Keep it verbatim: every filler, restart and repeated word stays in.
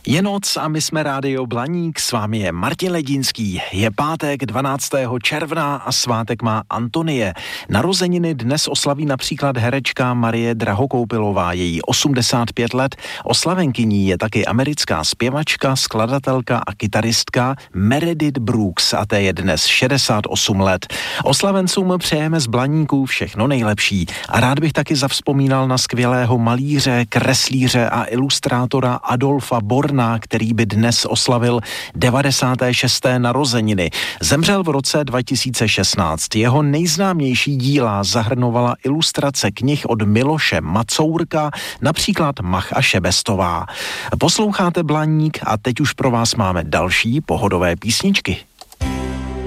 Je noc a my jsme Rádio Blaník, s vámi je Martin Ledínský. Je pátek dvanáctého června a svátek má Antonie. Narozeniny dnes oslaví například herečka Marie Drahokoupilová, její osmdesát pět let. Oslavenkyní je taky americká zpěvačka, skladatelka a kytaristka Meredith Brooks a té je dnes šedesát osm let. Oslavencům přejeme z Blaníků všechno nejlepší a rád bych taky zavzpomínal na skvělého malíře, kreslíře a ilustrátora Adolfa Borna, který by dnes oslavil devadesáté šesté narozeniny. Zemřel v roce dva tisíce šestnáct. Jeho nejznámější díla zahrnovala ilustrace knih od Miloše Macourka, například Mach a Šebestová. Posloucháte Blaník a teď už pro vás máme další pohodové písničky.